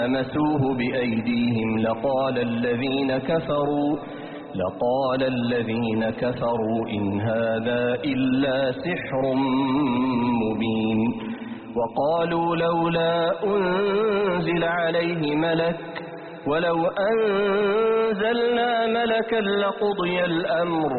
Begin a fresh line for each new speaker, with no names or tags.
مسوه بأيديهم لقال الذين كفروا إن هذا إلا سحر مبين وقالوا لولا أنزل عليه ملك ولو أنزلنا ملكا لقضي الأمر